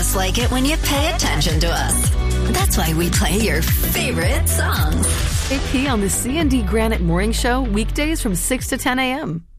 just like it when you pay attention to us. That's why we play your favorite songs. AP on the C&D Granite Morning Show, weekdays from 6 to 10 a.m.